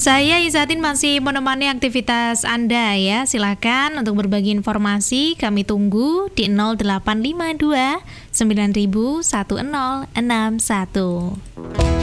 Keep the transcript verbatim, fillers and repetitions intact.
Saya Isatin masih menemani aktivitas Anda ya. Silakan untuk berbagi informasi, kami tunggu di nol delapan lima dua sembilan nol nol satu nol enam satu.